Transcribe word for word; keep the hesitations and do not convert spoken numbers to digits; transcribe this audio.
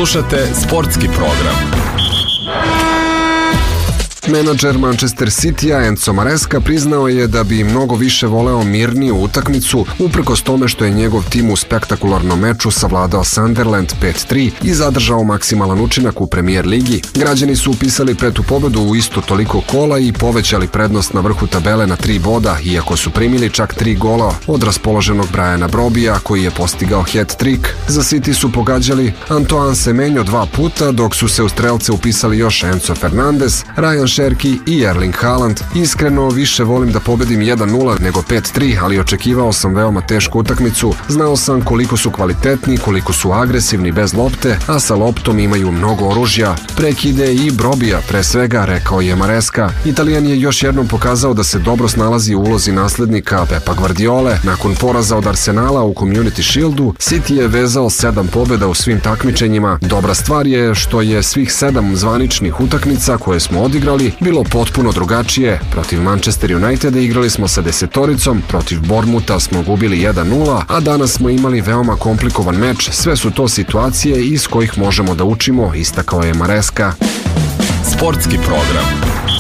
Slušate sportski program. Menadžer Manchester Citya Enzo Maresca priznao je da bi mnogo više voleo mirniju utakmicu uprkos tome što je njegov tim u spektakularnom meču savladao Sunderland pet tri i zadržao maksimalan učinak u Premier ligi. Građani su upisali petu pobedu u isto toliko kola i povećali prednost na vrhu tabele na tri boda, iako su primili čak tri gola od raspoloženog Briana Brobija koji je postigao hat-trick. Za City su pogađali Antoine Semenyo dva puta, dok su se u strelce upisali još Enzo Fernandez, Ryan Cherki i Erling Haaland. Iskreno više volim da pobedim jedan nula nego pet tri, ali očekivao sam veoma tešku utakmicu. Znao sam koliko su kvalitetni, koliko su agresivni bez lopte, a sa loptom imaju mnogo oružja. Prekide i Brobija pre svega, rekao je Maresca. Italijan je još jednom pokazao da se dobro snalazi u ulozi naslednika Pepa Guardiole. Nakon poraza od Arsenala u Community Shieldu, City je vezao sedam pobeda u svim takmičenjima. Dobra stvar je što je svih sedam zvaničnih utakmica koje smo odigrali bilo potpuno drugačije. Protiv Manchester Uniteda igrali smo sa desetoricom, protiv Bournemoutha smo gubili jedan nula, a danas smo imali veoma komplikovan meč. Sve su to situacije iz kojih možemo da učimo, istakao je Maresca. Sportski program.